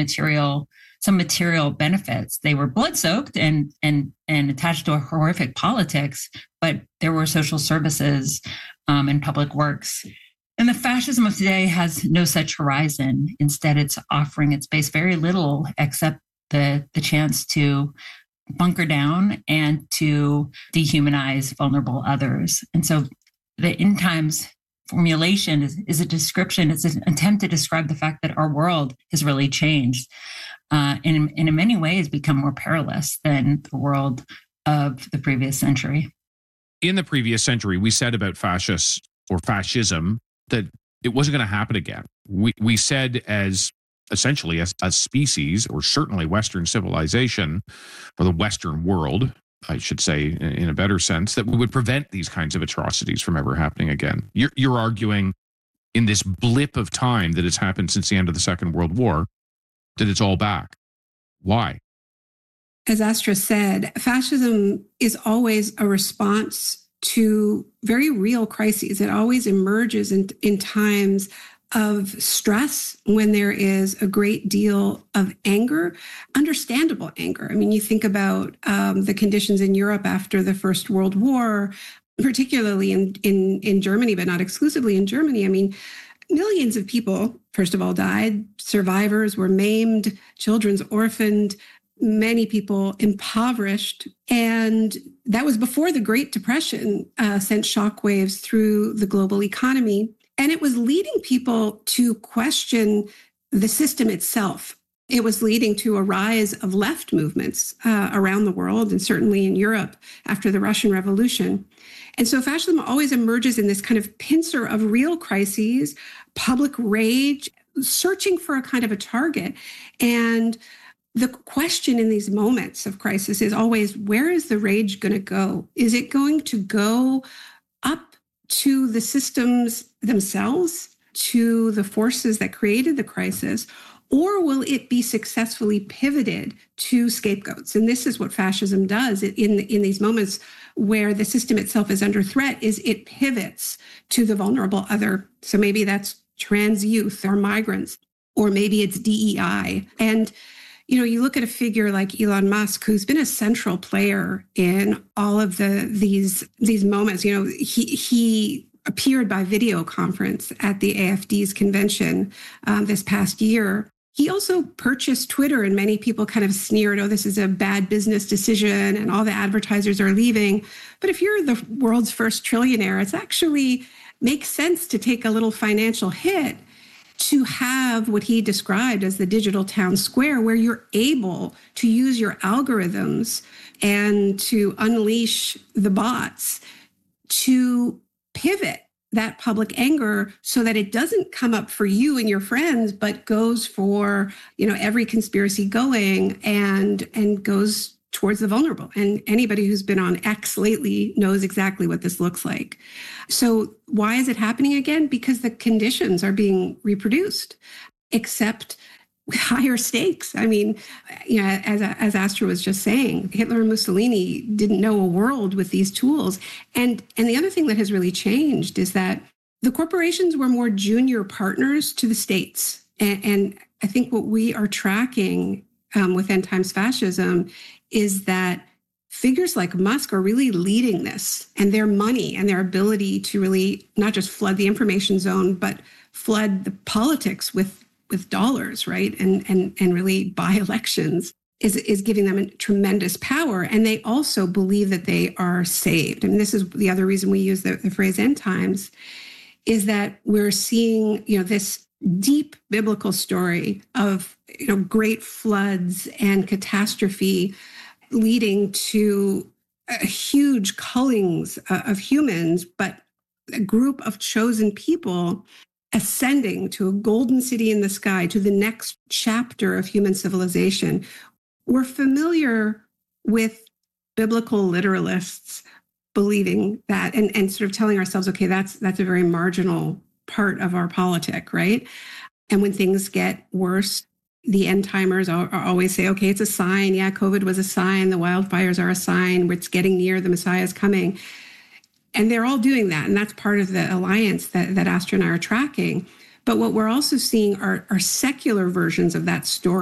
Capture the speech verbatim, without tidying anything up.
material, some material benefits. They were blood-soaked and and and attached to a horrific politics, but there were social services um, and public works. And the fascism of today has no such horizon. Instead, it's offering its base very little except the the chance to bunker down and to dehumanize vulnerable others. And so the end times formulation is, is a description, it's an attempt to describe the fact that our world has really changed uh, and, and in many ways become more perilous than the world of the previous century. In the previous century, we said about fascists or fascism that it wasn't going to happen again. We we said as essentially as a species, or certainly Western civilization, or the Western world, I should say in a better sense, that we would prevent these kinds of atrocities from ever happening again. You're, you're arguing in this blip of time that has happened since the end of the Second World War, that it's all back. Why? As Astra said, fascism is always a response to very real crises. It always emerges in, in times of stress, when there is a great deal of anger, understandable anger. I mean, you think about um, the conditions in Europe after the First World War, particularly in, in, in Germany, but not exclusively in Germany. I mean, millions of people, first of all, died. Survivors were maimed, children's orphaned, many people impoverished. And that was before the Great Depression uh, sent shockwaves through the global economy. And it was leading people to question the system itself. It was leading to a rise of left movements uh, around the world, and certainly in Europe after the Russian Revolution. And so fascism always emerges in this kind of pincer of real crises, public rage, searching for a kind of a target. And the question in these moments of crisis is always, where is the rage going to go? Is it going to go up to the systems themselves, to the forces that created the crisis, or will it be successfully pivoted to scapegoats? And this is what fascism does in, in these moments where the system itself is under threat, is it pivots to the vulnerable other. So maybe that's trans youth or migrants, or maybe it's D E I. And you know, you look at a figure like Elon Musk, who's been a central player in all of the these these moments. You know, he he appeared by video conference at the A F D's convention um, this past year. He also purchased Twitter, and many people kind of sneered, oh, this is a bad business decision, and all the advertisers are leaving. But if you're the world's first trillionaire, it's actually makes sense to take a little financial hit to have what he described as the digital town square, where you're able to use your algorithms and to unleash the bots to pivot that public anger so that it doesn't come up for you and your friends, but goes for, you know, every conspiracy going and and goes towards the vulnerable. And anybody who's been on X lately knows exactly what this looks like. So why is it happening again? Because the conditions are being reproduced, except with higher stakes. I mean, you know, as, as Astra was just saying, Hitler and Mussolini didn't know a world with these tools. And, and the other thing that has really changed is that the corporations were more junior partners to the states. And, and I think what we are tracking um, with end times fascism is that figures like Musk are really leading this, and their money and their ability to really not just flood the information zone, but flood the politics with, with dollars, right? And, and, and really buy elections is, is giving them a tremendous power. And they also believe that they are saved. And this is the other reason we use the, the phrase end times, is that we're seeing, you know, this deep biblical story of, you know, great floods and catastrophe leading to a huge cullings uh, of humans, but a group of chosen people ascending to a golden city in the sky, to the next chapter of human civilization. We're familiar with biblical literalists believing that and, and sort of telling ourselves, okay, that's that's a very marginal part of our politic, right? And when things get worse, the end timers are, are always say, okay, it's a sign. Yeah, COVID was a sign. The wildfires are a sign. It's getting near. The Messiah is coming. And they're all doing that. And that's part of the alliance that, that Astra and I are tracking. But what we're also seeing are, are secular versions of that story.